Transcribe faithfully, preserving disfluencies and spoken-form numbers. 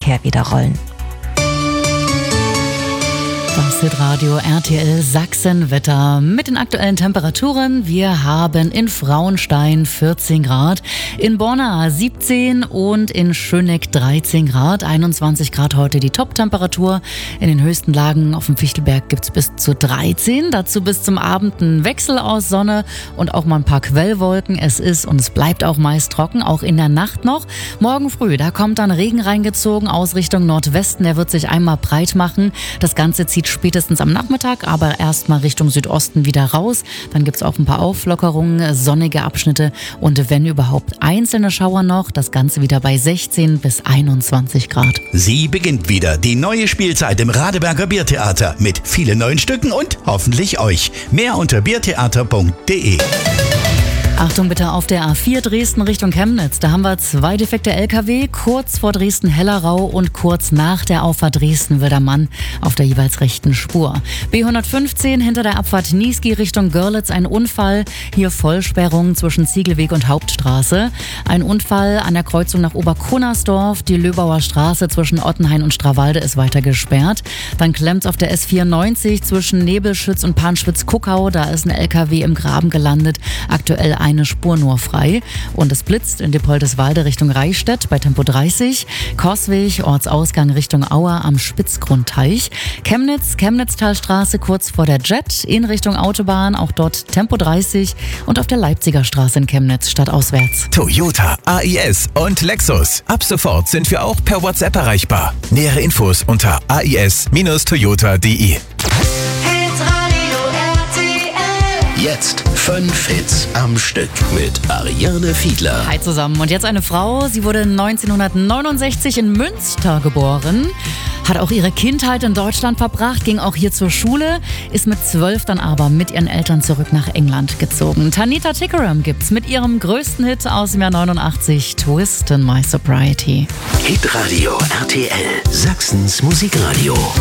Verkehr wieder rollen. Das Hitradio R T L Sachsen-Wetter mit den aktuellen Temperaturen. Wir haben in Frauenstein vierzehn Grad, in Borna siebzehn und in Schöneck dreizehn Grad. einundzwanzig Grad heute die Top-Temperatur. In den höchsten Lagen auf dem Fichtelberg gibt es bis zu dreizehn. Dazu bis zum Abend ein Wechsel aus Sonne und auch mal ein paar Quellwolken. Es ist und es bleibt auch meist trocken, auch in der Nacht noch. Morgen früh, da kommt dann Regen reingezogen aus Richtung Nordwesten. Der wird sich einmal breit machen. Das Ganze zieht spätestens am Nachmittag, aber erstmal Richtung Südosten wieder raus. Dann gibt es auch ein paar Auflockerungen, sonnige Abschnitte und wenn überhaupt einzelne Schauer noch. Das Ganze wieder bei sechzehn bis einundzwanzig Grad. Sie beginnt wieder die neue Spielzeit im Radeberger Biertheater mit vielen neuen Stücken und hoffentlich euch. Mehr unter biertheater punkt de. Achtung bitte auf der A vier Dresden Richtung Chemnitz. Da haben wir zwei defekte L K W, kurz vor Dresden-Hellerau und kurz nach der Auffahrt Dresden-Wildermann auf der jeweils rechten Spur. B hundertfünfzehn hinter der Abfahrt Niesky Richtung Görlitz ein Unfall. Hier Vollsperrung zwischen Ziegelweg und Hauptstraße. Ein Unfall an der Kreuzung nach Oberkunnersdorf. Die Löbauer Straße zwischen Ottenhain und Strawalde ist weiter gesperrt. Dann klemmt auf der S vierundneunzig zwischen Nebelschütz und Panschwitz-Kuckau. Da ist ein L K W im Graben gelandet. Aktuell eine Spur nur frei. Und es blitzt in Dippoldeswalde Richtung Reichstätt bei Tempo dreißig. Koswig, Ortsausgang Richtung Auer am Spitzgrundteich. Chemnitz, Chemnitztalstraße kurz vor der Jet in Richtung Autobahn. Auch dort Tempo dreißig. Und auf der Leipziger Straße in Chemnitz stadtauswärts. Toyota, A I S und Lexus. Ab sofort sind wir auch per WhatsApp erreichbar. Nähere Infos unter a i s Toyota punkt de. Jetzt fünf Hits am Stück mit Ariane Fiedler. Hi zusammen. Und jetzt eine Frau. Sie wurde neunzehnhundertneunundsechzig in Münster geboren. Hat auch ihre Kindheit in Deutschland verbracht, ging auch hier zur Schule, ist mit zwölf dann aber mit ihren Eltern zurück nach England gezogen. Tanita Tikaram gibt's mit ihrem größten Hit aus dem Jahr neunundachtzig, Twist in My Sobriety. Hitradio R T L, Sachsens Musikradio.